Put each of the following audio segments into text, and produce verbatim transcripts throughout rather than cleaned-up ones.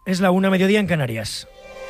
Es la una, mediodía en Canarias.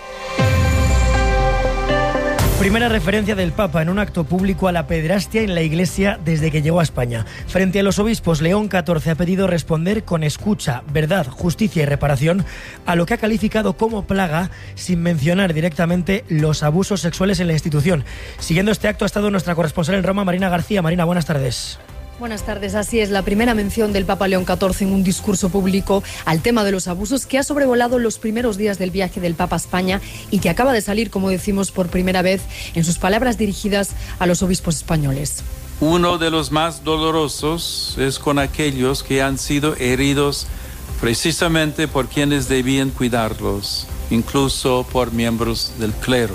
Primera referencia del Papa en un acto público a la pederastia en la Iglesia desde que llegó a España. Frente a los obispos, León catorce ha pedido responder con escucha, verdad, justicia y reparación a lo que ha calificado como plaga, sin mencionar directamente los abusos sexuales en la institución. Siguiendo este acto ha estado nuestra corresponsal en Roma, Marina García. Marina, buenas tardes. Buenas tardes. Así es, la primera mención del Papa León catorce en un discurso público al tema de los abusos que ha sobrevolado los primeros días del viaje del Papa a España y que acaba de salir, como decimos, por primera vez en sus palabras dirigidas a los obispos españoles. Uno de los más dolorosos es con aquellos que han sido heridos precisamente por quienes debían cuidarlos, incluso por miembros del clero.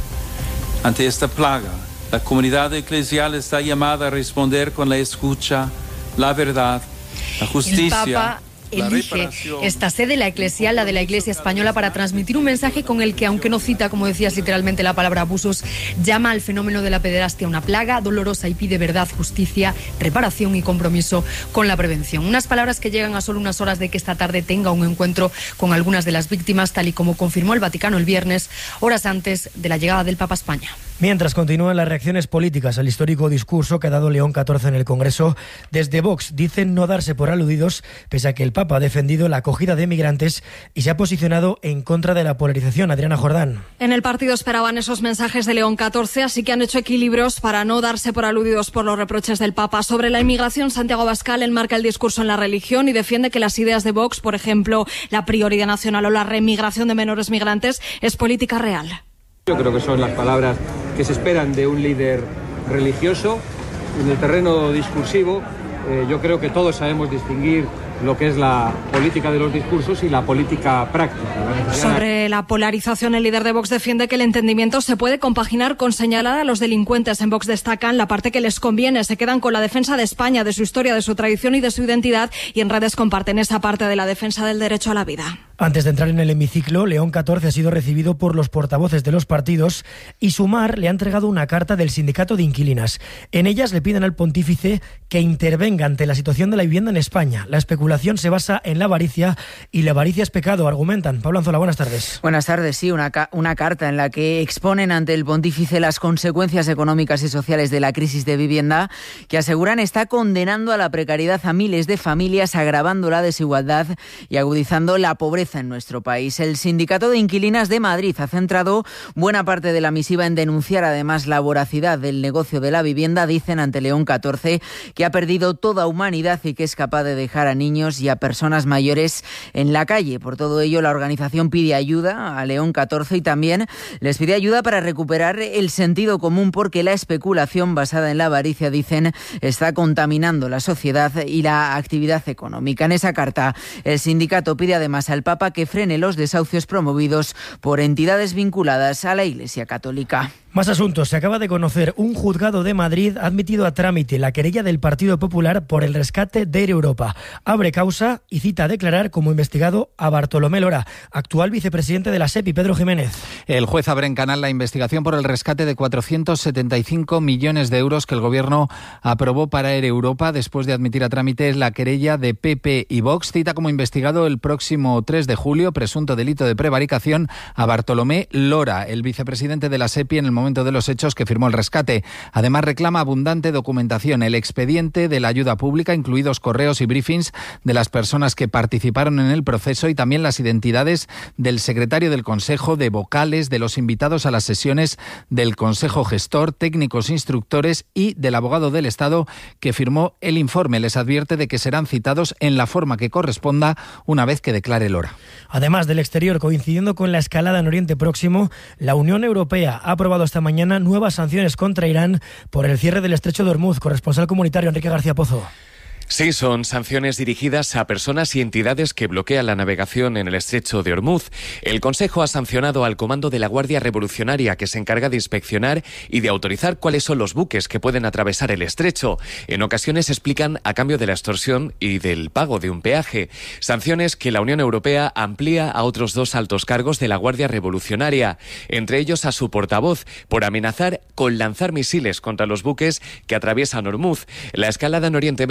Ante esta plaga, la comunidad eclesial está llamada a responder con la escucha, la verdad, la justicia. El Papa elige esta sede, la eclesial, la de la Iglesia Española, para transmitir un mensaje con el que, aunque no cita, como decías literalmente la palabra abusos, llama al fenómeno de la pederastia una plaga dolorosa y pide verdad, justicia, reparación y compromiso con la prevención. Unas palabras que llegan a solo unas horas de que esta tarde tenga un encuentro con algunas de las víctimas, tal y como confirmó el Vaticano el viernes, horas antes de la llegada del Papa a España. Mientras continúan las reacciones políticas al histórico discurso que ha dado León catorce en el Congreso, desde Vox dicen no darse por aludidos, pese a que el Papa ha defendido la acogida de migrantes y se ha posicionado en contra de la polarización. Adriana Jordán. En el partido esperaban esos mensajes de León catorce, así que han hecho equilibrios para no darse por aludidos por los reproches del Papa. Sobre la inmigración, Santiago Abascal enmarca el discurso en la religión y defiende que las ideas de Vox, por ejemplo, la prioridad nacional o la remigración de menores migrantes, es política real. Yo creo que son las palabras que se esperan de un líder religioso. En el terreno discursivo, eh, yo creo que todos sabemos distinguir lo que es la política de los discursos y la política práctica. Sobre la polarización, el líder de Vox defiende que el entendimiento se puede compaginar con señalar a los delincuentes. En Vox destacan la parte que les conviene, se quedan con la defensa de España, de su historia, de su tradición y de su identidad, y en redes comparten esa parte de la defensa del derecho a la vida. Antes de entrar en el hemiciclo, León catorce ha sido recibido por los portavoces de los partidos y Sumar le ha entregado una carta del sindicato de inquilinas. En ellas le piden al pontífice que intervenga ante la situación de la vivienda en España. La especulación se basa en la avaricia y la avaricia es pecado, argumentan. Pablo Anzola, buenas tardes. Buenas tardes, sí, una, ca- una carta en la que exponen ante el pontífice las consecuencias económicas y sociales de la crisis de vivienda, que aseguran está condenando a la precariedad a miles de familias, agravando la desigualdad y agudizando la pobreza en nuestro país. El Sindicato de Inquilinas de Madrid ha centrado buena parte de la misiva en denunciar además la voracidad del negocio de la vivienda. Dicen ante León catorce que ha perdido toda humanidad y que es capaz de dejar a niños y a personas mayores en la calle. Por todo ello, la organización pide ayuda a León catorce y también les pide ayuda para recuperar el sentido común, porque la especulación basada en la avaricia, dicen, está contaminando la sociedad y la actividad económica. En esa carta, el sindicato pide además al Papa que frene los desahucios promovidos por entidades vinculadas a la Iglesia Católica. Más asuntos. Se acaba de conocer. Un juzgado de Madrid ha admitido a trámite la querella del Partido Popular por el rescate de Air Europa. Abre causa y cita a declarar como investigado a Bartolomé Lora, actual vicepresidente de la SEPI. Pedro Jiménez. El juez abre en canal la investigación por el rescate de cuatrocientos setenta y cinco millones de euros que el Gobierno aprobó para Air Europa después de admitir a trámite la querella de P P y Vox. Cita como investigado el próximo tres de julio, presunto delito de prevaricación, a Bartolomé Lora, el vicepresidente de la SEPI en el momento de los hechos que firmó el rescate. Además, reclama abundante documentación, el expediente de la ayuda pública, incluidos correos y briefings de las personas que participaron en el proceso, y también las identidades del secretario del Consejo, de vocales, de los invitados a las sesiones del Consejo Gestor, técnicos instructores y del abogado del Estado que firmó el informe. Les advierte de que serán citados en la forma que corresponda una vez que declare Lora. Además del exterior, coincidiendo con la escalada en Oriente Próximo, la Unión Europea ha aprobado esta mañana nuevas sanciones contra Irán por el cierre del estrecho de Hormuz. Corresponsal comunitario Enrique García Pozo. Sí, son sanciones dirigidas a personas y entidades que bloquean la navegación en el estrecho de Hormuz. El Consejo ha sancionado al Comando de la Guardia Revolucionaria, que se encarga de inspeccionar y de autorizar cuáles son los buques que pueden atravesar el estrecho. En ocasiones explican a cambio de la extorsión y del pago de un peaje. Sanciones que la Unión Europea amplía a otros dos altos cargos de la Guardia Revolucionaria, entre ellos a su portavoz, por amenazar con lanzar misiles contra los buques que atraviesan Hormuz. La escalada en Oriente Medio ha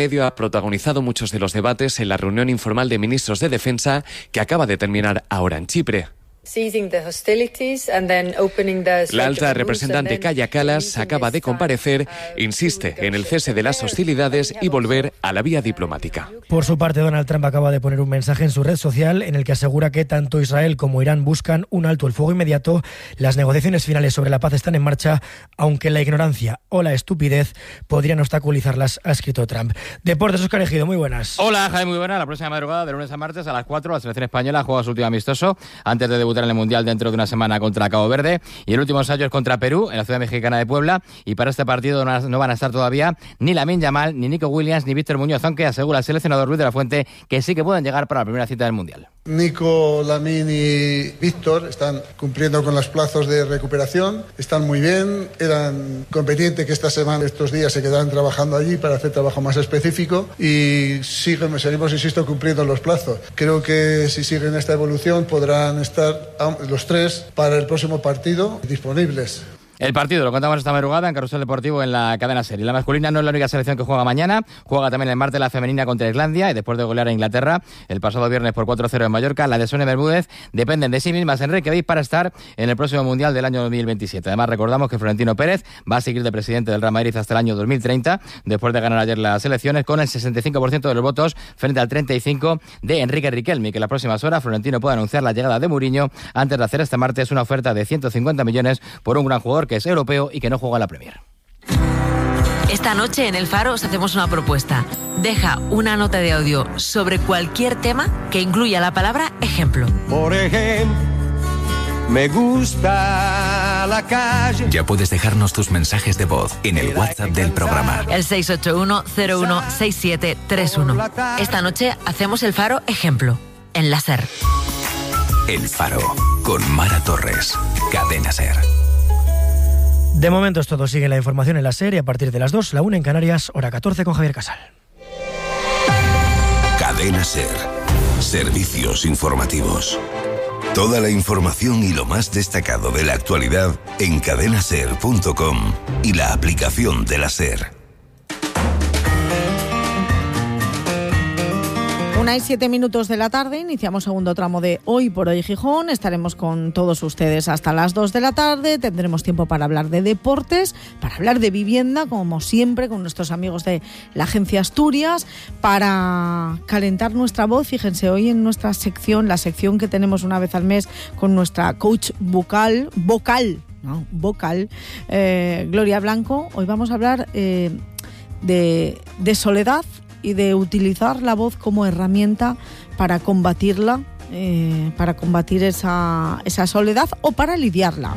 protagonizado muchos de los debates en la reunión informal de ministros de Defensa que acaba de terminar ahora en Chipre. La alta representante Kaja Kallas acaba de comparecer, insiste en el cese de las hostilidades y volver a la vía diplomática. Por su parte, Donald Trump acaba de poner un mensaje en su red social en el que asegura que tanto Israel como Irán buscan un alto el fuego inmediato. Las negociaciones finales sobre la paz están en marcha, aunque la ignorancia o la estupidez podrían obstaculizarlas, ha escrito Trump. Deportes, Óscar Ejido, muy buenas. Hola, Jaime, muy buena. La próxima madrugada, de lunes a martes, a las cuatro, la selección española juega su último amistoso antes de debutar en el Mundial dentro de una semana contra Cabo Verde, y el último ensayo es contra Perú en la ciudad mexicana de Puebla, y para este partido no van a estar todavía ni Lamine Yamal, ni Nico Williams, ni Víctor Muñoz, aunque asegura el seleccionador Luis de la Fuente que sí que pueden llegar para la primera cita del Mundial. Nico, Lamine y Víctor están cumpliendo con los plazos de recuperación, están muy bien, eran competentes que esta semana, estos días se quedarán trabajando allí para hacer trabajo más específico, y siguen, seguimos, insisto, cumpliendo los plazos. Creo que si siguen esta evolución podrán estar los tres para el próximo partido disponibles. El partido lo contamos esta madrugada en Carrusel Deportivo en la cadena SER. La masculina no es la única selección que juega mañana. Juega también el martes la femenina contra Islandia, y después de golear a Inglaterra el pasado viernes por cuatro cero en Mallorca, la de Sonia Bermúdez dependen de sí mismas, Enrique Viz, para estar en el próximo Mundial del año dos mil veintisiete. Además, recordamos que Florentino Pérez va a seguir de presidente del Real Madrid hasta el año dos mil treinta, después de ganar ayer las elecciones con el sesenta y cinco por ciento de los votos frente al treinta y cinco por ciento de Enrique Riquelme, que en las próximas horas Florentino puede anunciar la llegada de Mourinho antes de hacer este martes una oferta de ciento cincuenta millones por un gran jugador que es europeo y que no juega en la Premier. Esta noche en El Faro os hacemos una propuesta. Deja una nota de audio sobre cualquier tema que incluya la palabra ejemplo. Por ejemplo, me gusta la calle. Ya puedes dejarnos tus mensajes de voz en el WhatsApp del programa. El seis ocho uno cero uno seis siete tres uno. Esta noche hacemos El Faro ejemplo en la SER. El Faro con Mara Torres. Cadena SER. De momento es todo. Sigue la información en la SER, y a partir de las dos, la una en Canarias, hora catorce, con Javier Casal. Cadena SER. Servicios informativos. Toda la información y lo más destacado de la actualidad en cadena ser punto com y la aplicación de la SER. Una y siete minutos de la tarde, iniciamos segundo tramo de Hoy por Hoy Gijón. Estaremos con todos ustedes hasta las dos de la tarde. Tendremos tiempo para hablar de deportes, para hablar de vivienda, como siempre, con nuestros amigos de la Agencia Asturias, para calentar nuestra voz. Fíjense, hoy en nuestra sección, la sección que tenemos una vez al mes con nuestra coach vocal, vocal, no, vocal, eh, Gloria Blanco. Hoy vamos a hablar eh, de, de soledad y de utilizar la voz como herramienta para combatirla, eh, para combatir esa, esa soledad o para lidiarla.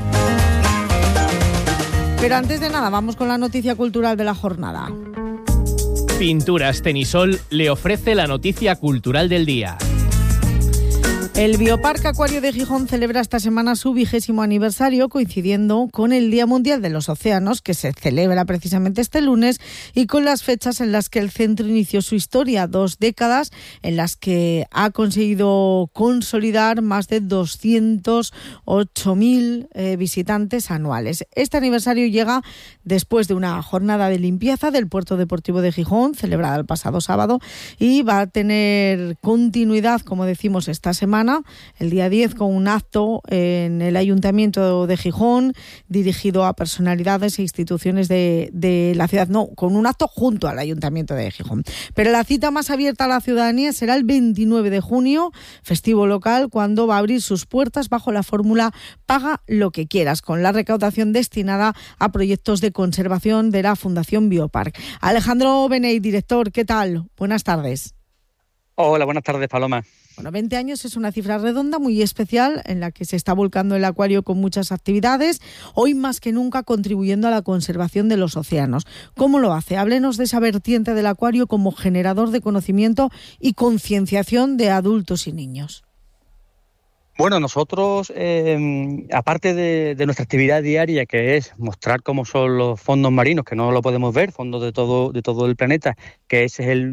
Pero antes de nada, vamos con la noticia cultural de la jornada. Pinturas Tenisol le ofrece la noticia cultural del día. El Bioparque Acuario de Gijón celebra esta semana su vigésimo aniversario, coincidiendo con el Día Mundial de los Océanos, que se celebra precisamente este lunes, y con las fechas en las que el centro inició su historia, dos décadas en las que ha conseguido consolidar más de doscientos ocho mil eh, visitantes anuales. Este aniversario llega después de una jornada de limpieza del Puerto Deportivo de Gijón, celebrada el pasado sábado, y va a tener continuidad, como decimos, esta semana, el día diez, con un acto en el Ayuntamiento de Gijón dirigido a personalidades e instituciones de, de la ciudad, no, con un acto junto al Ayuntamiento de Gijón. Pero la cita más abierta a la ciudadanía será el veintinueve de junio, festivo local, cuando va a abrir sus puertas bajo la fórmula Paga lo que quieras, con la recaudación destinada a proyectos de conservación de la Fundación Bioparque. Alejandro Beney, director, ¿qué tal? Buenas tardes. Hola, buenas tardes, Paloma. Bueno, veinte años es una cifra redonda muy especial en la que se está volcando el acuario con muchas actividades, hoy más que nunca contribuyendo a la conservación de los océanos. ¿Cómo lo hace? Háblenos de esa vertiente del acuario como generador de conocimiento y concienciación de adultos y niños. Bueno, nosotros, eh, aparte de, de nuestra actividad diaria, que es mostrar cómo son los fondos marinos, que no lo podemos ver, fondos de todo, de todo el planeta, que ese es el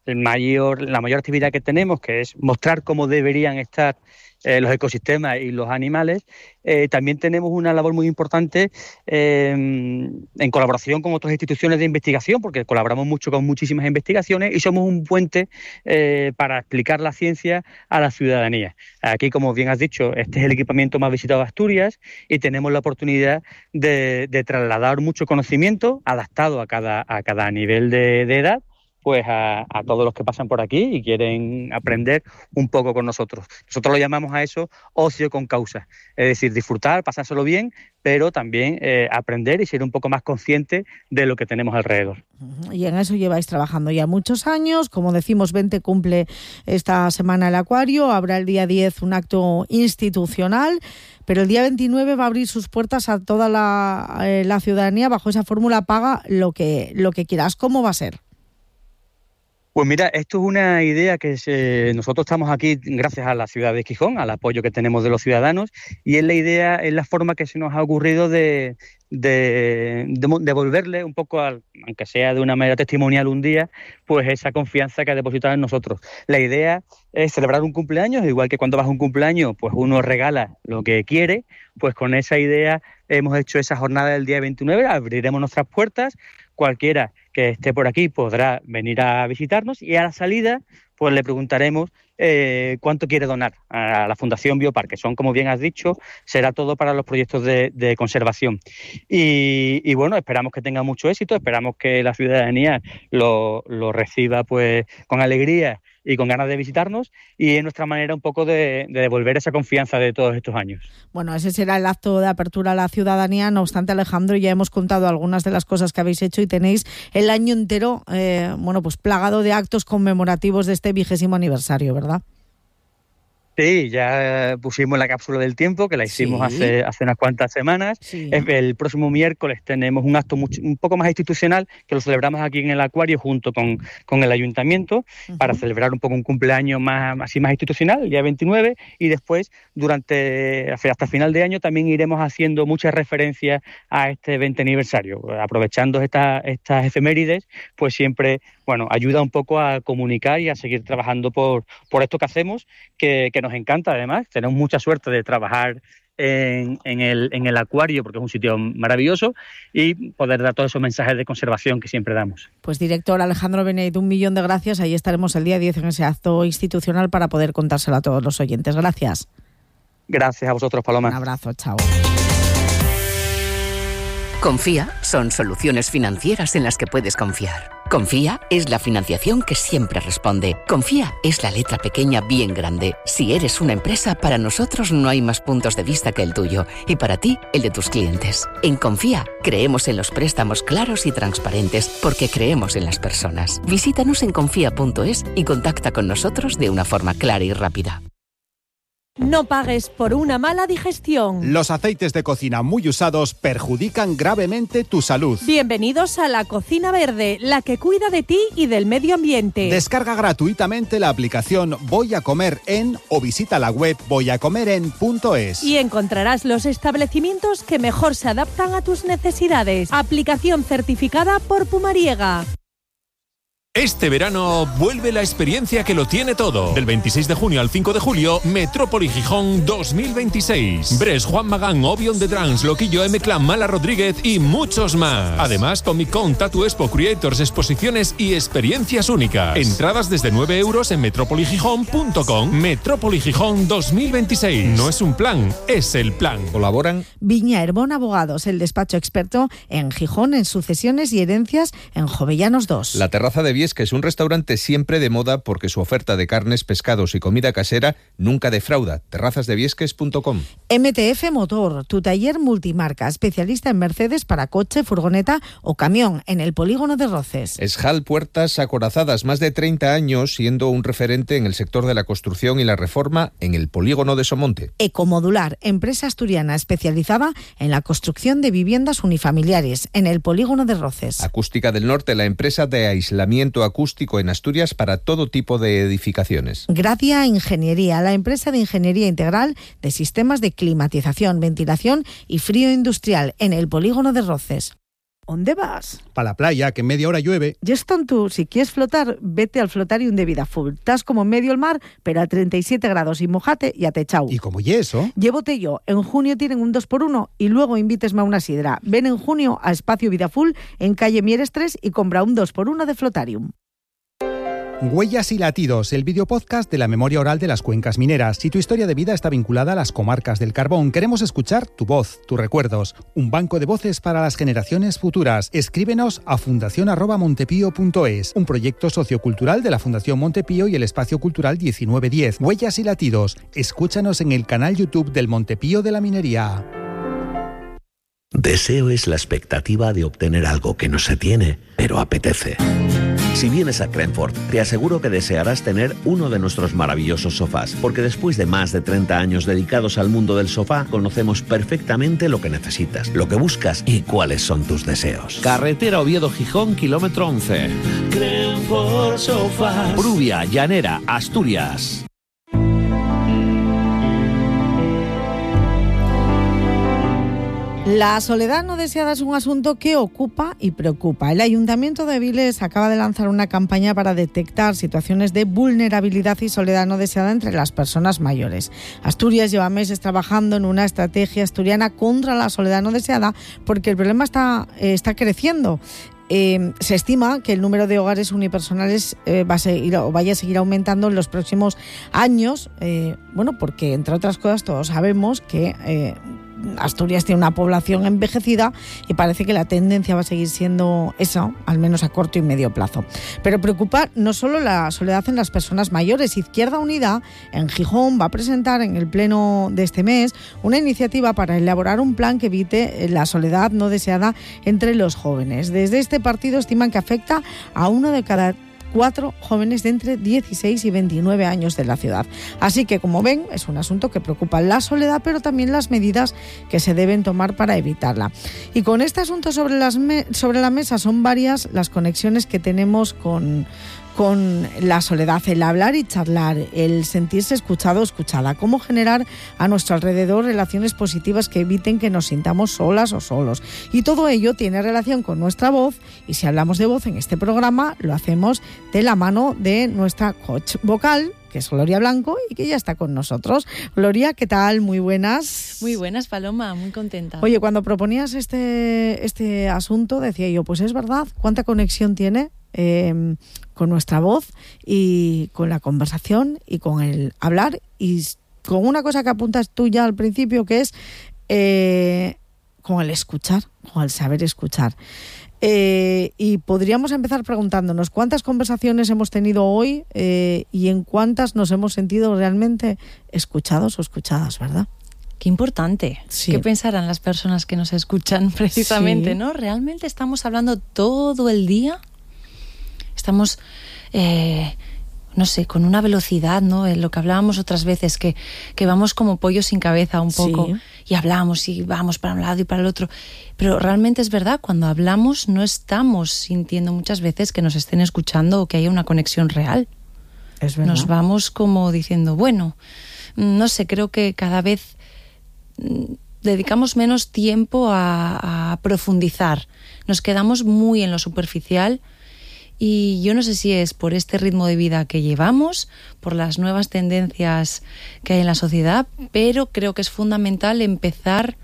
el mayor, la mayor actividad que tenemos, que es mostrar cómo deberían estar eh, los ecosistemas y los animales, eh, también tenemos una labor muy importante eh, en colaboración con otras instituciones de investigación, porque colaboramos mucho con muchísimas investigaciones y somos un puente eh, para explicar la ciencia a la ciudadanía. Aquí, como bien has dicho, este es el equipamiento más visitado de Asturias y tenemos la oportunidad de, de trasladar mucho conocimiento adaptado a cada, a cada nivel de, de edad, pues a, a todos los que pasan por aquí y quieren aprender un poco con nosotros. Nosotros lo llamamos a eso ocio con causa, es decir, disfrutar, pasárselo bien, pero también eh, aprender y ser un poco más consciente de lo que tenemos alrededor. Y en eso lleváis trabajando ya muchos años. Como decimos, veinte cumple esta semana el acuario, habrá el día diez un acto institucional, pero el día veintinueve va a abrir sus puertas a toda la, eh, la ciudadanía bajo esa fórmula paga lo que, lo que quieras. ¿Cómo va a ser? Pues mira, esto es una idea que se, nosotros estamos aquí gracias a la ciudad de Gijón, al apoyo que tenemos de los ciudadanos, y es la idea, es la forma que se nos ha ocurrido de, de, de devolverle un poco, al, aunque sea de una manera testimonial un día, pues esa confianza que ha depositado en nosotros. La idea es celebrar un cumpleaños, igual que cuando vas a un cumpleaños, pues uno regala lo que quiere, pues con esa idea hemos hecho esa jornada del día veintinueve, abriremos nuestras puertas, cualquiera que esté por aquí podrá venir a visitarnos y a la salida pues le preguntaremos eh, cuánto quiere donar a la Fundación Bioparque. Son, como bien has dicho, será todo para los proyectos de, de conservación. Y, y bueno, esperamos que tenga mucho éxito, esperamos que la ciudadanía lo, lo reciba pues con alegría y con ganas de visitarnos, y es nuestra manera un poco de, de devolver esa confianza de todos estos años. Bueno, ese será el acto de apertura a la ciudadanía. No obstante, Alejandro, ya hemos contado algunas de las cosas que habéis hecho y tenéis el año entero eh, bueno, pues plagado de actos conmemorativos de este vigésimo aniversario, ¿verdad? Sí, ya pusimos la cápsula del tiempo, que la hicimos sí. hace, hace unas cuantas semanas. Sí. El próximo miércoles tenemos un acto mucho, un poco más institucional, que lo celebramos aquí en el acuario junto con, con el ayuntamiento, uh-huh. para celebrar un poco un cumpleaños más, así más institucional, el día veintinueve, y después, durante hasta final de año, también iremos haciendo muchas referencias a este veinte aniversario. Aprovechando esta, estas efemérides, pues siempre, bueno, ayuda un poco a comunicar y a seguir trabajando por, por esto que hacemos, que, que nos encanta además. Tenemos mucha suerte de trabajar en, en, el, en el acuario porque es un sitio maravilloso y poder dar todos esos mensajes de conservación que siempre damos. Pues director Alejandro Beneit, un millón de gracias. Ahí estaremos el día diez en ese acto institucional para poder contárselo a todos los oyentes. Gracias. Gracias a vosotros, Paloma. Un abrazo, chao. Confía son soluciones financieras en las que puedes confiar. Confía es la financiación que siempre responde. Confía es la letra pequeña bien grande. Si eres una empresa, para nosotros no hay más puntos de vista que el tuyo y para ti, el de tus clientes. En Confía creemos en los préstamos claros y transparentes porque creemos en las personas. Visítanos en confía punto es y contacta con nosotros de una forma clara y rápida. No pagues por una mala digestión. Los aceites de cocina muy usados perjudican gravemente tu salud. Bienvenidos a la Cocina Verde, la que cuida de ti y del medio ambiente. Descarga gratuitamente la aplicación Voy a Comer En o visita la web voy a comer en punto es. Y encontrarás los establecimientos que mejor se adaptan a tus necesidades. Aplicación certificada por Pumariega. Este verano vuelve la experiencia que lo tiene todo. Del veintiséis de junio al cinco de julio, Metrópoli Gijón dos mil veintiséis. Bres, Juan Magán, Obion de Trans, Loquillo, M-Clan, Mala Rodríguez y muchos más. Además, Comic Con, Tattoo Expo, Creators, exposiciones y experiencias únicas. Entradas desde nueve euros en metrópoli gijón punto com. Metrópoli Gijón dos mil veintiséis. No es un plan, es el plan. Colaboran Viña Herbón Abogados, el despacho experto en Gijón, en sucesiones y herencias en Jovellanos dos. La Terraza de Vies, que es un restaurante siempre de moda porque su oferta de carnes, pescados y comida casera nunca defrauda. terrazas de viesques punto com. M T F Motor, tu taller multimarca, especialista en Mercedes para coche, furgoneta o camión, en el polígono de Roces. Esjal Puertas Acorazadas, más de treinta años siendo un referente en el sector de la construcción y la reforma en el polígono de Somonte. Ecomodular, empresa asturiana especializada en la construcción de viviendas unifamiliares, en el polígono de Roces. Acústica del Norte, la empresa de aislamiento acústico en Asturias para todo tipo de edificaciones. Gradia Ingeniería, la empresa de ingeniería integral de sistemas de climatización, ventilación y frío industrial en el polígono de Roces. ¿Dónde vas? Para la playa, que en media hora llueve. Ya están tú, si quieres flotar, vete al Flotarium de Vidaful. Estás como en medio el mar, pero a treinta y siete grados y mojate y atechao. ¿Y cómo y eso? Llévote yo. En junio tienen un dos por uno y luego invítesme a una sidra. Ven en junio a Espacio Vidaful en calle Mieres tres y compra un dos por uno de Flotarium. Huellas y latidos, el videopodcast de la memoria oral de las cuencas mineras. Si tu historia de vida está vinculada a las comarcas del carbón, queremos escuchar tu voz, tus recuerdos. Un banco de voces para las generaciones futuras. Escríbenos a fundación arroba montepío punto es, un proyecto sociocultural de la Fundación Montepío y el Espacio Cultural diecinueve diez. Huellas y latidos. Escúchanos en el canal YouTube del Montepío de la Minería. Deseo es la expectativa de obtener algo que no se tiene, pero apetece. Si vienes a Crenford, te aseguro que desearás tener uno de nuestros maravillosos sofás, porque después de más de treinta años dedicados al mundo del sofá, conocemos perfectamente lo que necesitas, lo que buscas y cuáles son tus deseos. Carretera Oviedo-Gijón, kilómetro once. Crenford Sofás. Prubia, Llanera, Asturias. La soledad no deseada es un asunto que ocupa y preocupa. El Ayuntamiento de Avilés acaba de lanzar una campaña para detectar situaciones de vulnerabilidad y soledad no deseada entre las personas mayores. Asturias lleva meses trabajando en una estrategia asturiana contra la soledad no deseada porque el problema está, eh, está creciendo. Eh, se estima que el número de hogares unipersonales eh, va a seguir o vaya a seguir aumentando en los próximos años, eh, bueno, porque entre otras cosas todos sabemos que eh, Asturias tiene una población envejecida y parece que la tendencia va a seguir siendo eso, al menos a corto y medio plazo. Pero preocupa no solo la soledad en las personas mayores. Izquierda Unida en Gijón va a presentar en el pleno de este mes una iniciativa para elaborar un plan que evite la soledad no deseada entre los jóvenes. Desde este partido estiman que afecta a uno de cada cuatro jóvenes de entre dieciséis y veintinueve años de la ciudad. Así que, como ven, es un asunto que preocupa la soledad, pero también las medidas que se deben tomar para evitarla. Y con este asunto sobre, las me- sobre la mesa son varias las conexiones que tenemos con... con la soledad, el hablar y charlar, el sentirse escuchado o escuchada, cómo generar a nuestro alrededor relaciones positivas que eviten que nos sintamos solas o solos. Y todo ello tiene relación con nuestra voz, y si hablamos de voz en este programa, lo hacemos de la mano de nuestra coach vocal, que es Gloria Blanco, y que ya está con nosotros. Gloria, ¿qué tal? Muy buenas. Muy buenas, Paloma, muy contenta. Oye, cuando proponías este, este asunto, decía yo, pues es verdad, ¿cuánta conexión tiene Eh, con nuestra voz y con la conversación y con el hablar, y con una cosa que apuntas tú ya al principio, que es eh, con el escuchar, con el saber escuchar. Eh, y podríamos empezar preguntándonos cuántas conversaciones hemos tenido hoy eh, y en cuántas nos hemos sentido realmente escuchados o escuchadas, ¿verdad? Qué importante. Sí. ¿Qué pensarán las personas que nos escuchan precisamente? Sí. ¿No? ¿Realmente estamos hablando todo el día? Estamos, eh, no sé, con una velocidad, ¿no? En lo que hablábamos otras veces, que, que vamos como pollos sin cabeza un poco, sí. Y hablamos y vamos para un lado y para el otro. Pero realmente es verdad, cuando hablamos no estamos sintiendo muchas veces que nos estén escuchando o que haya una conexión real. Es verdad. Nos vamos como diciendo, bueno, no sé, creo que cada vez dedicamos menos tiempo a, a profundizar. Nos quedamos muy en lo superficial. Y yo no sé si es por este ritmo de vida que llevamos, por las nuevas tendencias que hay en la sociedad, pero creo que es fundamental empezar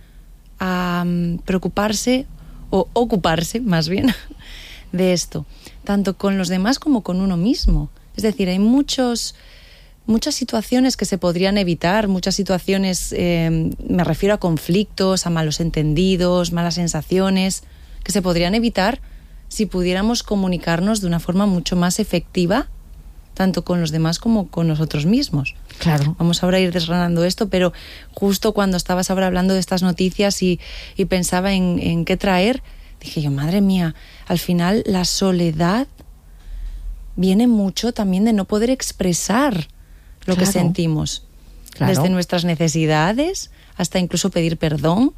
a preocuparse o ocuparse, más bien, de esto, tanto con los demás como con uno mismo. Es decir, hay muchos, muchas situaciones que se podrían evitar, muchas situaciones, eh, me refiero a conflictos, a malos entendidos, malas sensaciones, que se podrían evitar si pudiéramos comunicarnos de una forma mucho más efectiva, tanto con los demás como con nosotros mismos. Claro. Vamos ahora a ir desgranando esto, pero justo cuando estabas ahora hablando de estas noticias y, y pensaba en, en qué traer, dije yo, madre mía, al final la soledad viene mucho también de no poder expresar lo claro. que sentimos. Claro. Desde nuestras necesidades hasta incluso pedir perdón.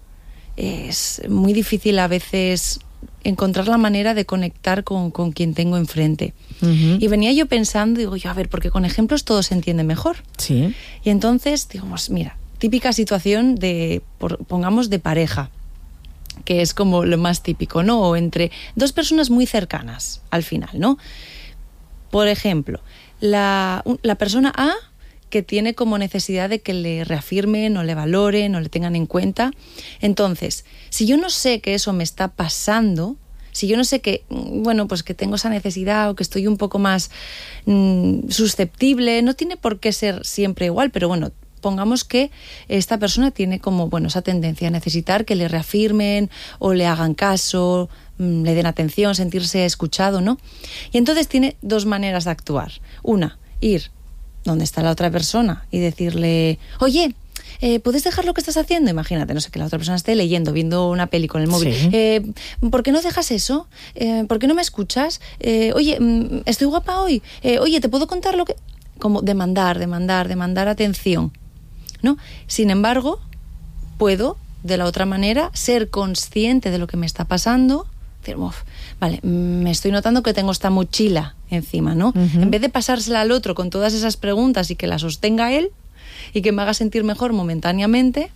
Es muy difícil a veces encontrar la manera de conectar con, con quien tengo enfrente. Uh-huh. Y venía yo pensando, digo yo, a ver, porque con ejemplos todo se entiende mejor. Sí. Y entonces, digo, mira, típica situación de, por, pongamos, de pareja. que es como lo más típico, ¿no? O entre dos personas muy cercanas, al final, ¿no? Por ejemplo, la, la persona A, que tiene como necesidad de que le reafirmen o le valoren o le tengan en cuenta. Entonces, si yo no sé que eso me está pasando, si yo no sé que, bueno, pues que tengo esa necesidad o que estoy un poco más mmm, susceptible, no tiene por qué ser siempre igual, pero bueno, pongamos que esta persona tiene como, bueno, esa tendencia a necesitar que le reafirmen o le hagan caso, mmm, le den atención, sentirse escuchado, ¿no? Y entonces tiene dos maneras de actuar. Una, ir donde está la otra persona y decirle, oye, eh, ¿puedes dejar lo que estás haciendo? Imagínate, no sé, que la otra persona esté leyendo, viendo una peli con el móvil. Sí. Eh, ¿Por qué no dejas eso? Eh, ¿Por qué no me escuchas? Eh, oye, ¿estoy guapa hoy? Eh, oye, ¿te puedo contar lo que...? Como demandar, demandar, demandar atención, ¿no? Sin embargo, puedo, de la otra manera, ser consciente de lo que me está pasando, decir, uf, vale, me estoy notando que tengo esta mochila encima, ¿no? Uh-huh. En vez de pasársela al otro con todas esas preguntas y que la sostenga él y que me haga sentir mejor momentáneamente,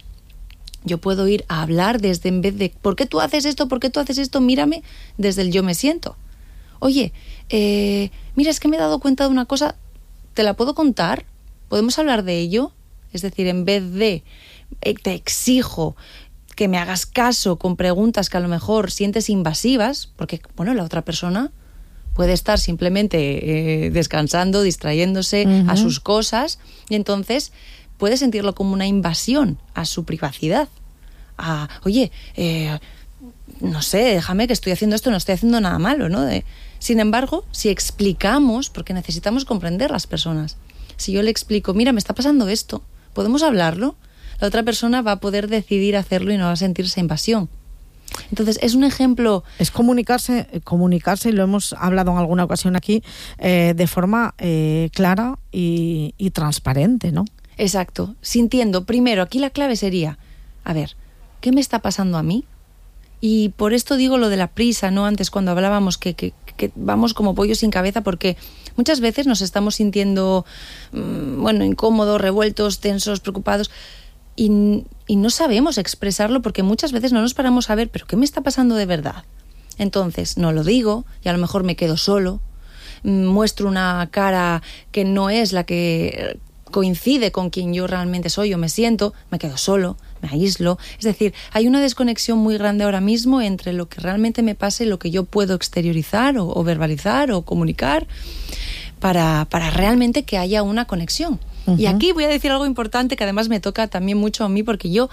yo puedo ir a hablar desde, en vez de, ¿por qué tú haces esto? ¿Por qué tú haces esto? Mírame desde el yo me siento. Oye, eh, mira, es que me he dado cuenta de una cosa, ¿te la puedo contar? ¿Podemos hablar de ello? Es decir, en vez de eh, te exijo que me hagas caso con preguntas que a lo mejor sientes invasivas, porque, bueno, la otra persona puede estar simplemente eh, descansando, distrayéndose uh-huh. a sus cosas, y entonces puede sentirlo como una invasión a su privacidad. A, oye, eh, no sé, déjame que estoy haciendo esto, no estoy haciendo nada malo, ¿no? De, sin embargo, si explicamos, porque necesitamos comprender las personas, si yo le explico, mira, me está pasando esto, ¿podemos hablarlo? La otra persona va a poder decidir hacerlo y no va a sentirse invasión. Entonces, es un ejemplo... Es comunicarse, comunicarse, y lo hemos hablado en alguna ocasión aquí, eh, de forma eh, clara y, y transparente, ¿no? Exacto. Sintiendo, primero, aquí la clave sería, a ver, ¿qué me está pasando a mí? Y por esto digo lo de la prisa, ¿no? Antes cuando hablábamos que, que, que vamos como pollo sin cabeza, porque muchas veces nos estamos sintiendo, mmm, bueno, incómodos, revueltos, tensos, preocupados... Y, y no sabemos expresarlo porque muchas veces no nos paramos a ver, ¿pero qué me está pasando de verdad? Entonces, no lo digo y a lo mejor me quedo solo, muestro una cara que no es la que coincide con quien yo realmente soy o me siento, me quedo solo, me aíslo. Es decir, hay una desconexión muy grande ahora mismo entre lo que realmente me pasa y lo que yo puedo exteriorizar o, o verbalizar o comunicar para, para realmente que haya una conexión. Uh-huh. Y aquí voy a decir algo importante que además me toca también mucho a mí, porque yo...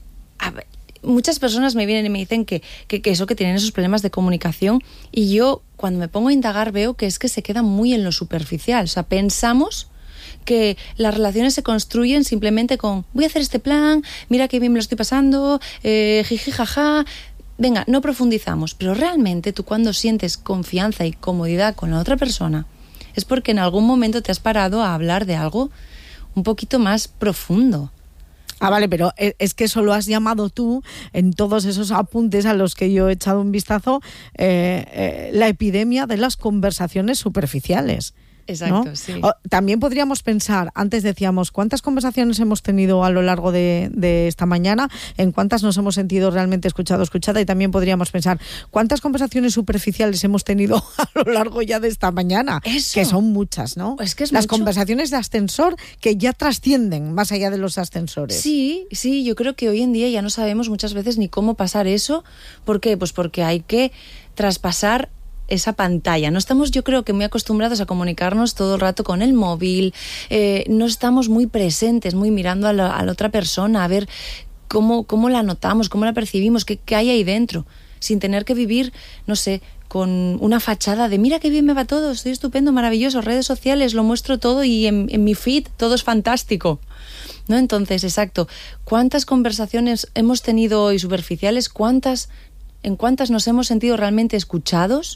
A ver, muchas personas me vienen y me dicen que, que, que eso, que tienen esos problemas de comunicación, y yo cuando me pongo a indagar veo que es que se queda muy en lo superficial. O sea, pensamos que las relaciones se construyen simplemente con voy a hacer este plan, mira qué bien me lo estoy pasando, eh, jiji, jaja... Venga, no profundizamos, pero realmente tú cuando sientes confianza y comodidad con la otra persona es porque en algún momento te has parado a hablar de algo un poquito más profundo. Ah, vale, pero es que eso lo has llamado tú en todos esos apuntes a los que yo he echado un vistazo, eh, eh, la epidemia de las conversaciones superficiales. Exacto, ¿no? Sí. O, también podríamos pensar, antes decíamos, ¿cuántas conversaciones hemos tenido a lo largo de, de esta mañana? ¿En cuántas nos hemos sentido realmente escuchado, escuchada? Y también podríamos pensar, ¿cuántas conversaciones superficiales hemos tenido a lo largo ya de esta mañana? Eso. Que son muchas, ¿no? Es que es Las mucho. Conversaciones de ascensor que ya trascienden más allá de los ascensores. Sí, sí, yo creo que hoy en día ya no sabemos muchas veces ni cómo pasar eso. ¿Por qué? Pues porque hay que traspasar esa pantalla. No estamos, yo creo que muy acostumbrados a comunicarnos todo el rato con el móvil, eh, no estamos muy presentes, muy mirando a la, a la otra persona, a ver cómo, cómo la notamos, cómo la percibimos, qué, qué hay ahí dentro, sin tener que vivir, no sé, con una fachada de mira qué bien me va todo, estoy estupendo, maravilloso, redes sociales, lo muestro todo y en, en mi feed todo es fantástico, ¿no? Entonces, exacto, ¿cuántas conversaciones hemos tenido hoy superficiales? ¿Cuántas, en cuántas nos hemos sentido realmente escuchados?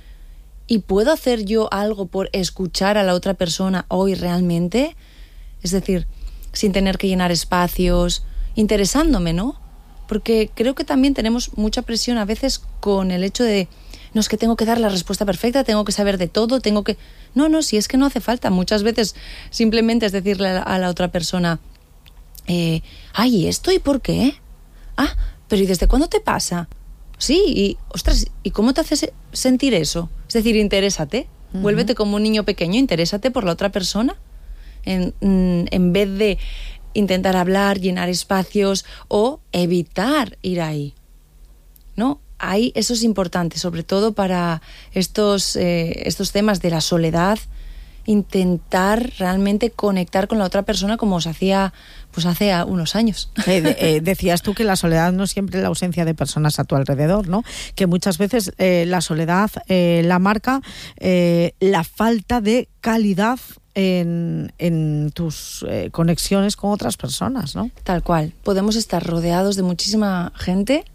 ¿Y puedo hacer yo algo por escuchar a la otra persona hoy realmente? Es decir, sin tener que llenar espacios, interesándome, ¿no? Porque creo que también tenemos mucha presión a veces con el hecho de no, es que tengo que dar la respuesta perfecta, tengo que saber de todo, tengo que... No, no, si es que no hace falta. Muchas veces simplemente es decirle a la, a la otra persona, eh, ay, ¿esto y por qué? Ah, pero ¿y desde cuándo te pasa? Sí, y ostras, ¿y cómo te hace sentir eso? Es decir, interésate, uh-huh. vuélvete como un niño pequeño, interésate por la otra persona, en, en vez de intentar hablar, llenar espacios o evitar ir ahí, ¿no? Ahí eso es importante, sobre todo para estos, eh, estos temas de la soledad, intentar realmente conectar con la otra persona como se hacía pues hace unos años. Eh, de, eh, decías tú que la soledad no es siempre la ausencia de personas a tu alrededor, ¿no? Que muchas veces eh, la soledad eh, la marca eh, la falta de calidad en, en tus eh, conexiones con otras personas, ¿no? Tal cual. Podemos estar rodeados de muchísima gente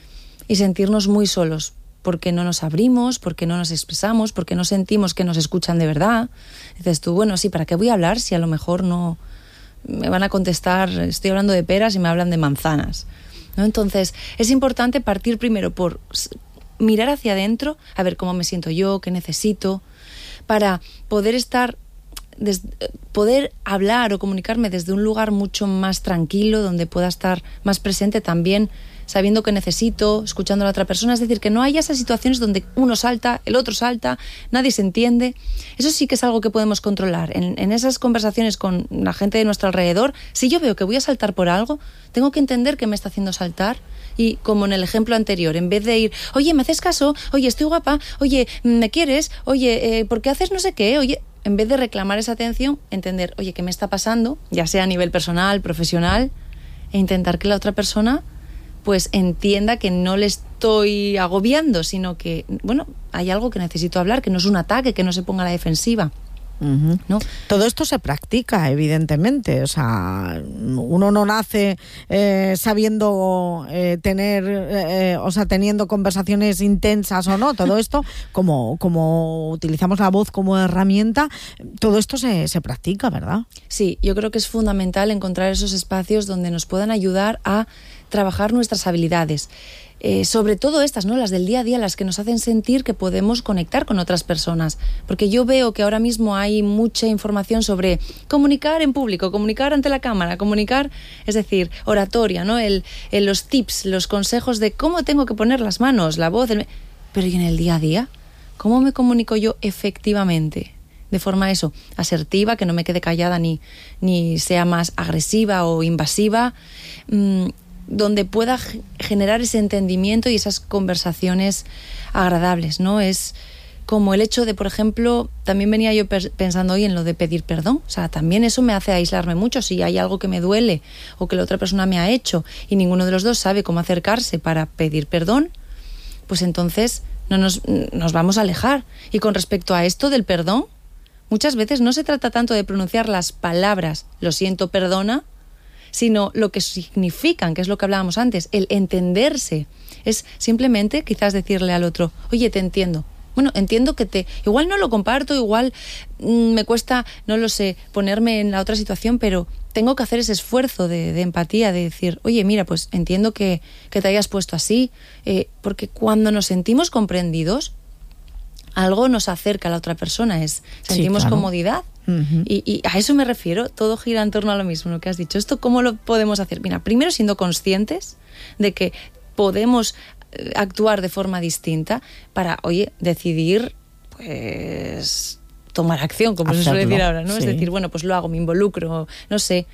y sentirnos muy solos, porque no nos abrimos, porque no nos expresamos, porque no sentimos que nos escuchan de verdad. Dices tú, bueno, sí, ¿para qué voy a hablar si a lo mejor no me van a contestar, estoy hablando de peras y me hablan de manzanas, ¿no? Entonces, es importante partir primero por mirar hacia adentro, a ver cómo me siento yo, qué necesito, para poder estar, des, poder hablar o comunicarme desde un lugar mucho más tranquilo, donde pueda estar más presente también, sabiendo que necesito, escuchando a la otra persona. Es decir, que no haya esas situaciones donde uno salta, el otro salta, nadie se entiende. Eso sí que es algo que podemos controlar. En, en esas conversaciones con la gente de nuestro alrededor, si yo veo que voy a saltar por algo, tengo que entender qué me está haciendo saltar. Y como en el ejemplo anterior, en vez de ir, oye, ¿me haces caso? Oye, estoy guapa. Oye, ¿me quieres? Oye, eh, ¿por qué haces no sé qué? Oye, en vez de reclamar esa atención, entender, oye, ¿qué me está pasando? Ya sea a nivel personal, profesional, e intentar que la otra persona pues entienda que no le estoy agobiando, sino que, bueno, hay algo que necesito hablar, que no es un ataque, que no se ponga a la defensiva. Uh-huh. ¿No? Todo esto se practica, evidentemente. O sea, uno no nace eh, sabiendo eh, tener, eh, o sea, teniendo conversaciones intensas o no. Todo esto, como, como utilizamos la voz como herramienta, todo esto se, se practica, ¿verdad? Sí, yo creo que es fundamental encontrar esos espacios donde nos puedan ayudar a trabajar nuestras habilidades. Eh, sobre todo estas, ¿no? Las del día a día, las que nos hacen sentir que podemos conectar con otras personas. Porque yo veo que ahora mismo hay mucha información sobre comunicar en público, comunicar ante la cámara, comunicar, es decir, oratoria, ¿no? El, el, los tips, los consejos de cómo tengo que poner las manos, la voz. El... Pero ¿y en el día a día? ¿Cómo me comunico yo efectivamente? De forma eso, asertiva, que no me quede callada ni, ni sea más agresiva o invasiva. Mmm, donde pueda generar ese entendimiento y esas conversaciones agradables, ¿no? Es como el hecho de, por ejemplo, también venía yo pensando hoy en lo de pedir perdón. O sea, también eso me hace aislarme mucho. Si hay algo que me duele o que la otra persona me ha hecho y ninguno de los dos sabe cómo acercarse para pedir perdón, pues entonces no nos, nos vamos a alejar. Y con respecto a esto del perdón, muchas veces no se trata tanto de pronunciar las palabras lo siento, perdona, sino lo que significan, que es lo que hablábamos antes, el entenderse. Es simplemente quizás decirle al otro, oye, te entiendo. Bueno, entiendo que te... Igual no lo comparto, igual mmm, me cuesta, no lo sé, ponerme en la otra situación, pero tengo que hacer ese esfuerzo de, de empatía, de decir, oye, mira, pues entiendo que, que te hayas puesto así, eh, porque cuando nos sentimos comprendidos, algo nos acerca a la otra persona, es sentimos sí, claro. comodidad. Uh-huh. Y, y a eso me refiero, todo gira en torno a lo mismo, lo que has dicho. ¿Esto cómo lo podemos hacer? Mira, primero siendo conscientes de que podemos actuar de forma distinta para, oye, decidir, pues, tomar acción, como Hacerlo, se suele decir ahora, ¿no? Sí. Es decir, bueno, pues lo hago, me involucro, no sé.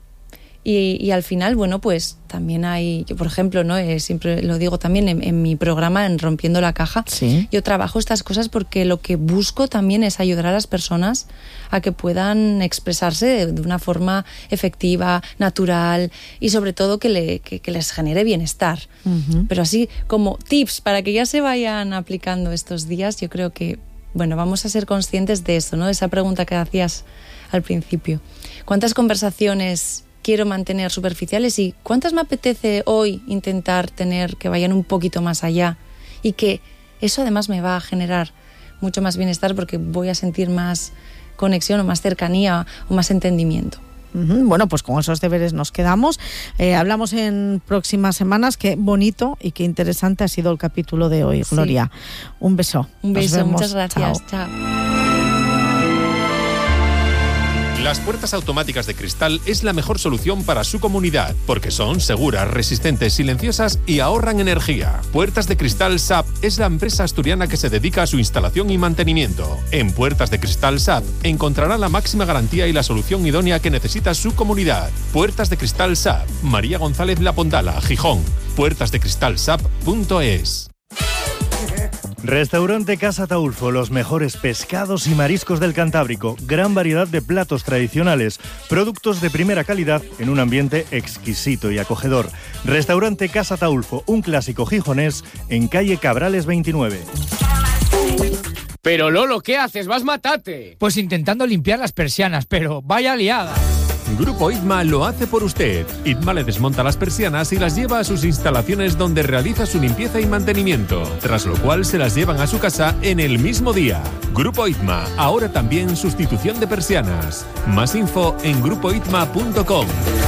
Y, y al final, bueno, pues también hay, yo por ejemplo, ¿no? Eh, siempre lo digo también en, en mi programa, en Rompiendo la Caja, sí. yo trabajo estas cosas porque lo que busco también es ayudar a las personas a que puedan expresarse de, de una forma efectiva, natural y sobre todo que, le, que, que les genere bienestar. Uh-huh. Pero así como tips para que ya se vayan aplicando estos días, yo creo que, bueno, vamos a ser conscientes de eso, ¿no? De esa pregunta que hacías al principio. ¿Cuántas conversaciones quiero mantener superficiales y cuántas me apetece hoy intentar tener que vayan un poquito más allá y que eso además me va a generar mucho más bienestar porque voy a sentir más conexión o más cercanía o más entendimiento? Uh-huh. Bueno, pues con esos deberes nos quedamos. Eh, hablamos en próximas semanas. Qué bonito y qué interesante ha sido el capítulo de hoy, sí. Gloria. Un beso. Un beso, muchas gracias. Chao. Chao. Las puertas automáticas de Cristal es la mejor solución para su comunidad, porque son seguras, resistentes, silenciosas y ahorran energía. Puertas de Cristal S A P es la empresa asturiana que se dedica a su instalación y mantenimiento. En Puertas de Cristal S A P encontrará la máxima garantía y la solución idónea que necesita su comunidad. Puertas de Cristal S A P, María González La Pondala, Gijón. puertas de cristal s a p punto es. Restaurante Casa Taulfo, los mejores pescados y mariscos del Cantábrico, gran variedad de platos tradicionales, productos de primera calidad en un ambiente exquisito y acogedor. Restaurante Casa Taulfo, un clásico gijonés en calle Cabrales veintinueve. Pero Lolo, ¿qué haces? ¡Vas matate! Pues intentando limpiar las persianas, pero vaya liada. Grupo Itma lo hace por usted. Itma le desmonta las persianas y las lleva a sus instalaciones donde realiza su limpieza y mantenimiento, tras lo cual se las llevan a su casa en el mismo día. Grupo Itma, ahora también sustitución de persianas. Más info en grupo itma punto com.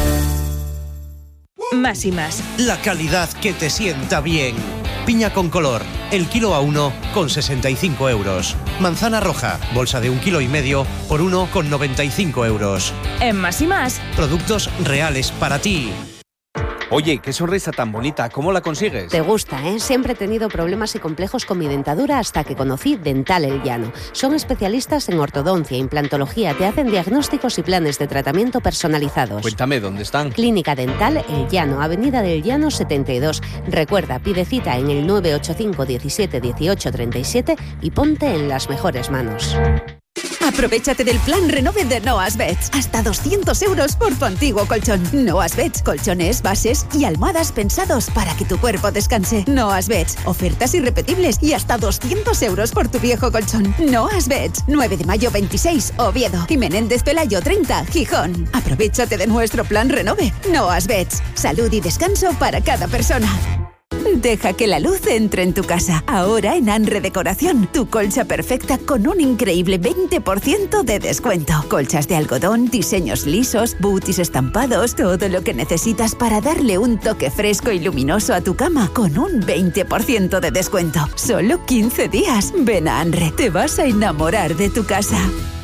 Más y más. La calidad que te sienta bien. Piña con color, el kilo a uno con sesenta y cinco euros. Manzana roja, bolsa de un kilo y medio por uno con noventa y cinco euros. En Más y Más. Productos reales para ti. Oye, qué sonrisa tan bonita, ¿cómo la consigues? Te gusta, ¿eh? Siempre he tenido problemas y complejos con mi dentadura hasta que conocí Dental El Llano. Son especialistas en ortodoncia, implantología, te hacen diagnósticos y planes de tratamiento personalizados. Cuéntame, ¿dónde están? Clínica Dental El Llano, Avenida del Llano setenta y dos. Recuerda, pide cita en el nueve ocho cinco diecisiete dieciocho treinta y siete y ponte en las mejores manos. Aprovéchate del plan Renove de Noas Beds. Hasta doscientos euros por tu antiguo colchón. Noas Beds, colchones, bases y almohadas pensados para que tu cuerpo descanse. Noas Beds, ofertas irrepetibles y hasta doscientos euros por tu viejo colchón. Noas Beds, nueve de mayo veintiséis, Oviedo. Y Menéndez Pelayo treinta, Gijón. Aprovéchate de nuestro plan Renove. Noas Beds, salud y descanso para cada persona. Deja que la luz entre en tu casa. Ahora en Anre Decoración, tu colcha perfecta con un increíble veinte por ciento de descuento. Colchas de algodón, diseños lisos, booties estampados, todo lo que necesitas para darle un toque fresco y luminoso a tu cama con un veinte por ciento de descuento. Solo quince días. Ven a Anre, te vas a enamorar de tu casa.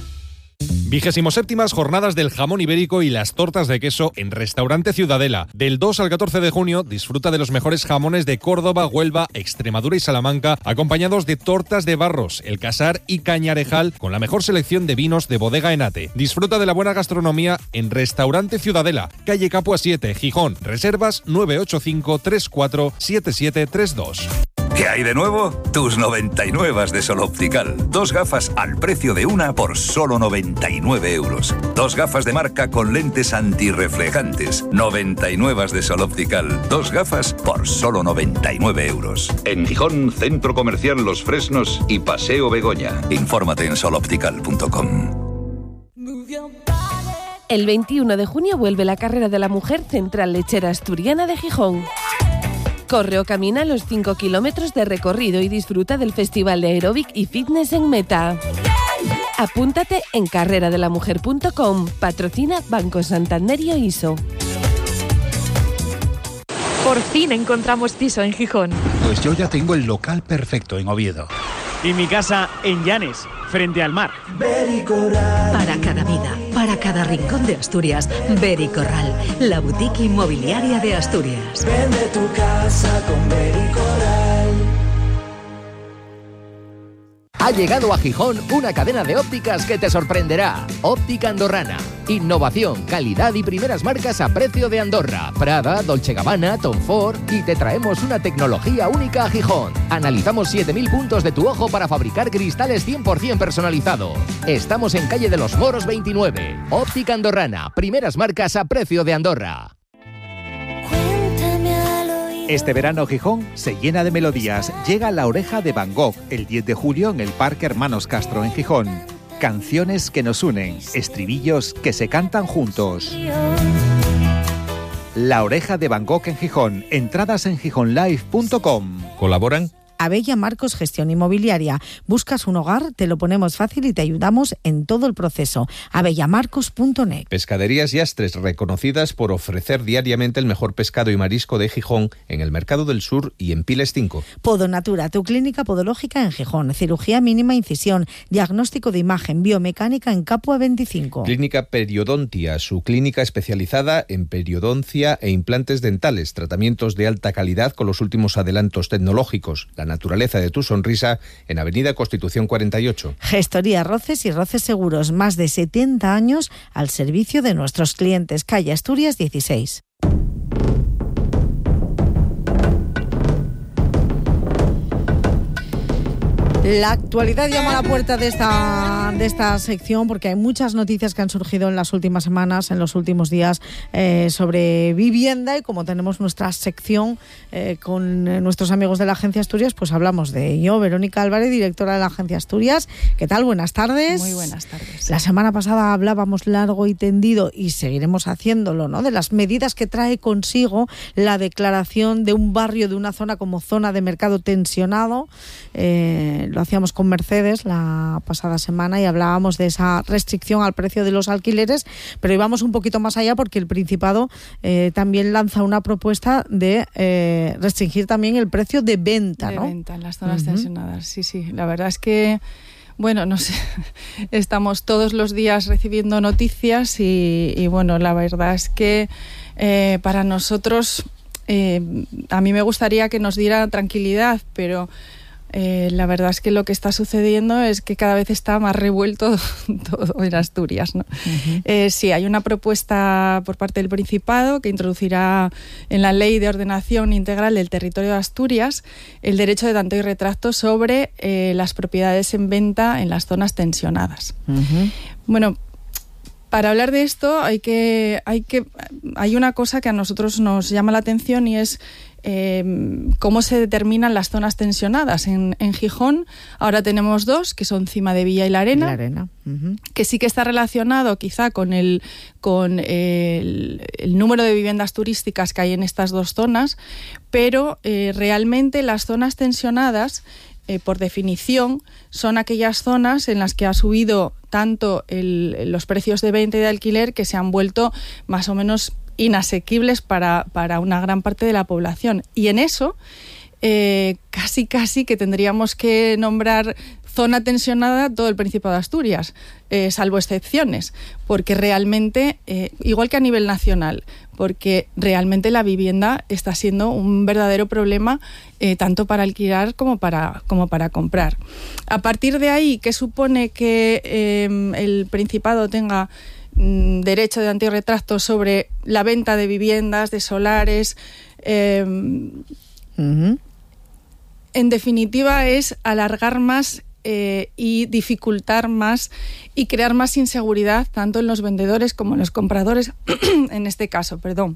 Vigésimo séptimas jornadas del jamón ibérico y las tortas de queso en Restaurante Ciudadela. Del dos al catorce de junio disfruta de los mejores jamones de Córdoba, Huelva, Extremadura y Salamanca, acompañados de tortas de Barros, El Casar y Cañarejal, con la mejor selección de vinos de Bodega Enate. Disfruta de la buena gastronomía en Restaurante Ciudadela, calle Capua siete, Gijón. Reservas nueve ocho cinco tres cuatro siete siete tres dos. ¿Qué hay de nuevo? Tus noventa y nueve de Sol Optical. Dos gafas al precio de una por solo noventa y nueve euros. Dos gafas de marca con lentes antirreflejantes. noventa y nueve de Sol Optical. Dos gafas por solo noventa y nueve euros. En Gijón, Centro Comercial Los Fresnos y Paseo Begoña. Infórmate en sol optical punto com. El veintiuno de junio vuelve la carrera de la mujer Central Lechera Asturiana de Gijón. Corre o camina los cinco kilómetros de recorrido y disfruta del Festival de Aeróbic y Fitness en Meta. Apúntate en carrera de la mujer punto com. Patrocina Banco Santander y ISO. Por fin encontramos piso en Gijón. Pues yo ya tengo el local perfecto en Oviedo. Y mi casa en Llanes, frente al mar. Bericorral. Para cada vida, para cada rincón de Asturias, Bericorral, la boutique inmobiliaria de Asturias. Vende tu casa con Bericorral. Ha llegado a Gijón una cadena de ópticas que te sorprenderá. Óptica Andorrana. Innovación, calidad y primeras marcas a precio de Andorra. Prada, Dolce Gabbana, Tom Ford. Y te traemos una tecnología única a Gijón. Analizamos siete mil puntos de tu ojo para fabricar cristales cien por ciento personalizados. Estamos en calle de los Moros veintinueve. Óptica Andorrana. Primeras marcas a precio de Andorra. Este verano Gijón se llena de melodías. Llega La Oreja de Van Gogh el diez de julio en el Parque Hermanos Castro en Gijón. Canciones que nos unen, estribillos que se cantan juntos. La Oreja de Van Gogh en Gijón. Entradas en gijón live punto com. Colaboran Abella Marcos Gestión Inmobiliaria. Buscas un hogar, te lo ponemos fácil y te ayudamos en todo el proceso. abellamarcos punto net. Pescaderías Yastres, reconocidas por ofrecer diariamente el mejor pescado y marisco de Gijón en el Mercado del Sur y en Piles cinco. Podonatura, tu clínica podológica en Gijón. Cirugía mínima incisión, diagnóstico de imagen, biomecánica en Capua veinticinco. Clínica Periodontia, su clínica especializada en periodoncia e implantes dentales, tratamientos de alta calidad con los últimos adelantos tecnológicos. La naturaleza de tu sonrisa en Avenida Constitución cuarenta y ocho. Gestoría Roces y Roces Seguros, más de setenta años al servicio de nuestros clientes. Calle Asturias dieciséis. La actualidad llama a la puerta de esta, de esta sección porque hay muchas noticias que han surgido en las últimas semanas, en los últimos días, eh, sobre vivienda, y como tenemos nuestra sección eh, con nuestros amigos de la Agencia Asturias, pues hablamos de ello. Verónica Álvarez, directora de la Agencia Asturias. ¿Qué tal? Buenas tardes. Muy buenas tardes. La semana pasada hablábamos largo y tendido, y seguiremos haciéndolo, ¿no?, de las medidas que trae consigo la declaración de un barrio, de una zona como zona de mercado tensionado. Eh, lo hacíamos con Mercedes la pasada semana y hablábamos de esa restricción al precio de los alquileres, pero íbamos un poquito más allá porque el Principado eh, también lanza una propuesta de eh, restringir también el precio de venta, de ¿no? De venta en las zonas Uh-huh. tensionadas, sí, sí. La verdad es que, bueno, no sé, estamos todos los días recibiendo noticias y, y bueno, la verdad es que eh, para nosotros, eh, a mí me gustaría que nos diera tranquilidad, pero Eh, la verdad es que lo que está sucediendo es que cada vez está más revuelto todo en Asturias, ¿no? Uh-huh. Eh, sí, hay una propuesta por parte del Principado que introducirá en la Ley de Ordenación Integral del Territorio de Asturias el derecho de tanto y retracto sobre eh, las propiedades en venta en las zonas tensionadas. Uh-huh. Bueno, para hablar de esto hay que, hay que, hay una cosa que a nosotros nos llama la atención, y es Eh, cómo se determinan las zonas tensionadas. En, en Gijón ahora tenemos dos, que son Cima de Villa y La Arena, La Arena. Uh-huh. que sí que está relacionado quizá con el, con el, el número de viviendas turísticas que hay en estas dos zonas, pero eh, realmente las zonas tensionadas, eh, por definición, son aquellas zonas en las que ha subido tanto el, los precios de venta y de alquiler, que se han vuelto más o menos inasequibles para, para una gran parte de la población. Y en eso, eh, casi casi que tendríamos que nombrar zona tensionada todo el Principado de Asturias, eh, salvo excepciones, porque realmente, eh, igual que a nivel nacional, porque realmente la vivienda está siendo un verdadero problema, eh, tanto para alquilar como para, como para comprar. A partir de ahí, ¿qué supone que eh, el Principado tenga derecho de antirretracto sobre la venta de viviendas, de solares? Eh, uh-huh. En definitiva, es alargar más eh, y dificultar más y crear más inseguridad tanto en los vendedores como en los compradores en este caso, perdón.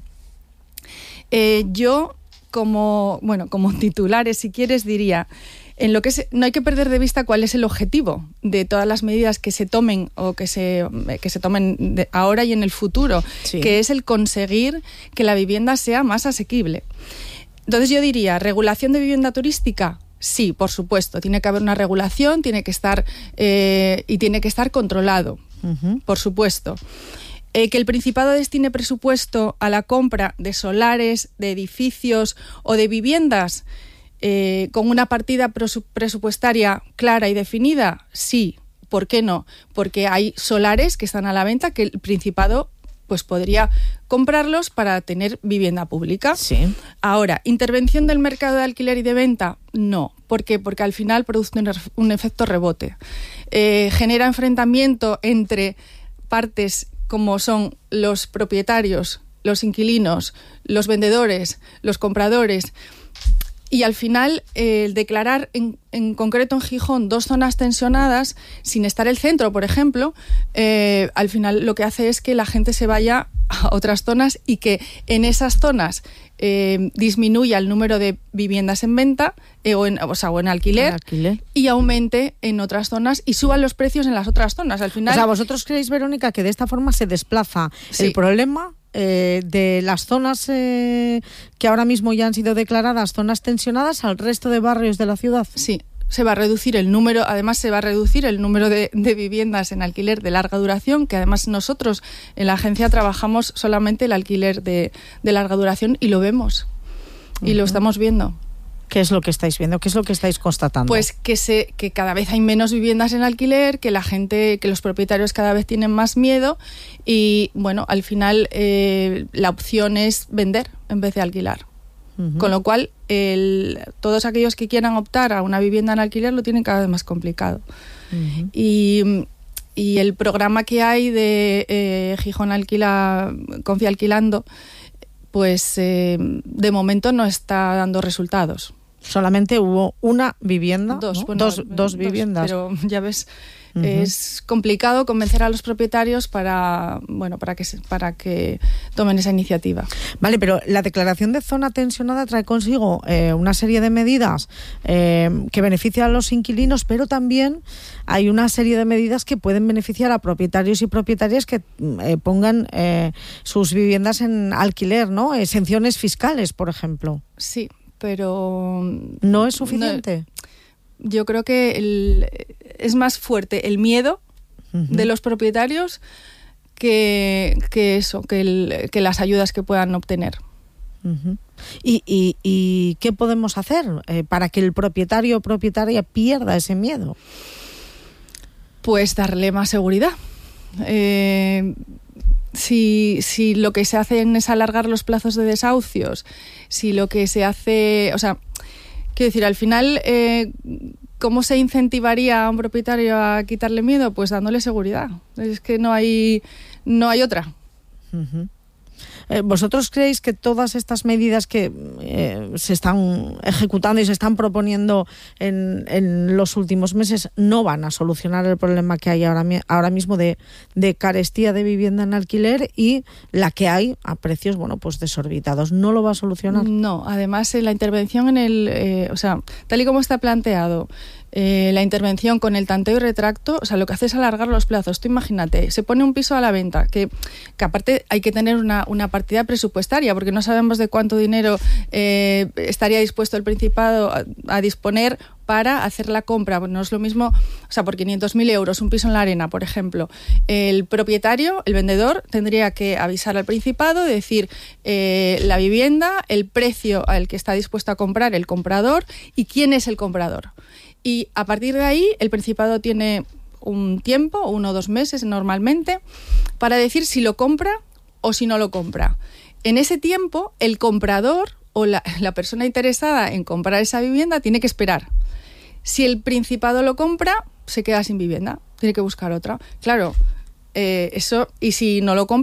Eh, yo, como, bueno, como titulares, si quieres, diría: en lo que es, no hay que perder de vista cuál es el objetivo de todas las medidas que se tomen o que se, que se tomen de ahora y en el futuro, sí. que es el conseguir que la vivienda sea más asequible. Entonces yo diría, ¿regulación de vivienda turística? Sí, por supuesto, tiene que haber una regulación, tiene que estar eh, y tiene que estar controlado, uh-huh. por supuesto. Eh, que el Principado destine presupuesto a la compra de solares, de edificios o de viviendas Eh, con una partida presupuestaria clara y definida, sí. ¿Por qué no? Porque hay solares que están a la venta que el Principado pues podría comprarlos para tener vivienda pública. Sí. Ahora, ¿intervención del mercado de alquiler y de venta? No. ¿Por qué? Porque al final produce un, un efecto rebote. Eh, genera enfrentamiento entre partes como son los propietarios, los inquilinos, los vendedores, los compradores. Y al final, eh, el declarar en, en concreto en Gijón dos zonas tensionadas, sin estar el centro, por ejemplo, eh, al final lo que hace es que la gente se vaya a otras zonas y que en esas zonas eh, disminuya el número de viviendas en venta eh, o, en, o, sea, o en alquiler, alquiler y aumente en otras zonas y suban los precios en las otras zonas. Al final, o sea, ¿vosotros creéis, Verónica, que de esta forma se desplaza sí. el problema eh, de las zonas eh, que ahora mismo ya han sido declaradas zonas tensionadas al resto de barrios de la ciudad. Sí. Se va a reducir el número, además se va a reducir el número de, de viviendas en alquiler de larga duración, que además nosotros en la agencia trabajamos solamente el alquiler de, de larga duración y lo vemos, y uh-huh. lo estamos viendo. ¿Qué es lo que estáis viendo? ¿Qué es lo que estáis constatando? Pues que se que cada vez hay menos viviendas en alquiler, que la gente, que los propietarios cada vez tienen más miedo y, bueno, al final eh, la opción es vender en vez de alquilar. Uh-huh. Con lo cual, el, todos aquellos que quieran optar a una vivienda en alquiler lo tienen cada vez más complicado. Uh-huh. Y, y el programa que hay de eh, Gijón Alquila, Confía Alquilando, pues eh, de momento no está dando resultados. Solamente hubo una vivienda, dos, ¿no? bueno, dos, dos, dos viviendas. Pero ya ves, uh-huh. es complicado convencer a los propietarios para, bueno, para que para que tomen esa iniciativa. Vale, pero la declaración de zona tensionada trae consigo eh, una serie de medidas eh, que benefician a los inquilinos, pero también hay una serie de medidas que pueden beneficiar a propietarios y propietarias que eh, pongan eh, sus viviendas en alquiler, ¿no? Exenciones fiscales, por ejemplo. Sí, pero ¿no es suficiente? No, yo creo que el, es más fuerte el miedo uh-huh. de los propietarios que, que eso, que, el, que las ayudas que puedan obtener. Uh-huh. ¿Y, y, ¿Y qué podemos hacer eh, para que el propietario o propietaria pierda ese miedo? Pues darle más seguridad. Eh, Si, si lo que se hace es alargar los plazos de desahucios, si lo que se hace, o sea, quiero decir, al final, eh, ¿cómo se incentivaría a un propietario a quitarle miedo? Pues dándole seguridad. Es que no hay, no hay otra. Uh-huh. Eh, ¿Vosotros creéis que todas estas medidas que eh, se están ejecutando y se están proponiendo en, en los últimos meses no van a solucionar el problema que hay ahora, ahora mismo de, de carestía de vivienda en alquiler y la que hay a precios, bueno, pues desorbitados? ¿No lo va a solucionar? No, además eh, la intervención en el, eh, o sea, tal y como está planteado, Eh, la intervención con el tanteo y retracto, o sea, lo que hace es alargar los plazos. Tú imagínate, se pone un piso a la venta, que, que aparte hay que tener una, una partida presupuestaria, porque no sabemos de cuánto dinero eh, estaría dispuesto el Principado a, a disponer para hacer la compra. Bueno, no es lo mismo, o sea, por quinientos mil euros, un piso en la Arena, por ejemplo, el propietario, el vendedor, tendría que avisar al Principado, decir eh, la vivienda, el precio al que está dispuesto a comprar el comprador y quién es el comprador. Y a partir de ahí, el Principado tiene un tiempo, uno o dos meses normalmente, para decir si lo compra o si no lo compra. En ese tiempo, el comprador o la, la persona interesada en comprar esa vivienda tiene que esperar. Si el Principado lo compra, se queda sin vivienda, tiene que buscar otra. Claro, eh, eso, y si no lo compra,